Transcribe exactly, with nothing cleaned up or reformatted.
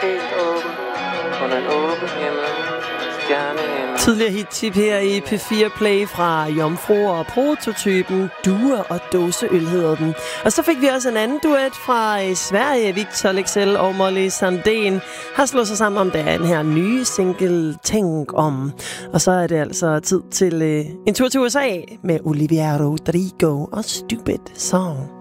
helt åben under en åben himmel. Stjernehimmel. Tidligere hit her i P fire Play fra Jomfruer og Prototypen. Duer og dåseøl hedder den. Og så fik vi også en anden duet fra Sverige. Victor Leksell og Molly Sandén har slået sig sammen om den her nye single Tænk om. Og så er det altså tid til uh, en tur til U S A med Olivia Rodrigo og Stupid Song.